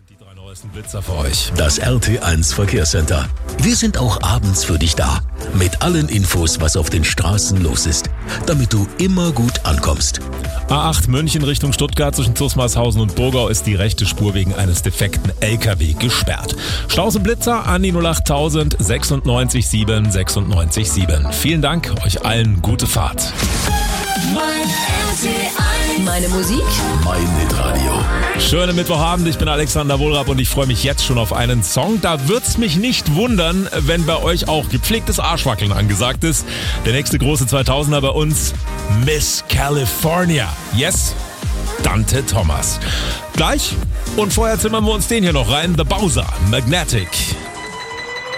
Die 3 neuesten Blitzer für euch. Das RT1 Verkehrscenter. Wir sind auch abends für dich da. Mit allen Infos, was auf den Straßen los ist. Damit du immer gut ankommst. A8 München Richtung Stuttgart zwischen Zusmarshausen und Burgau ist die rechte Spur wegen eines defekten LKW gesperrt. Staus und Blitzer an die 08000 96 7 96 7. Vielen Dank, euch allen gute Fahrt. Meine Musik, Mein Hitradio. Schönen Mittwochabend, ich bin Alexander Wohlrab und ich freue mich jetzt schon auf einen Song. Da wird's mich nicht wundern, wenn bei euch auch gepflegtes Arschwackeln angesagt ist. Der nächste große 2000er bei uns, Miss California. Yes, Dante Thomas. Gleich und vorher zimmern wir uns den hier noch rein, The Bowser, Magnetic.